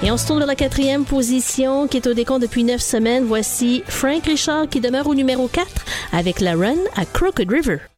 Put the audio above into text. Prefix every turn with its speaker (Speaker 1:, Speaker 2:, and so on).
Speaker 1: Et on se tourne vers la 4e position qui est au décompte depuis 9 semaines. Voici Frank Richard qui demeure au numéro 4 avec la Run à Crooked River.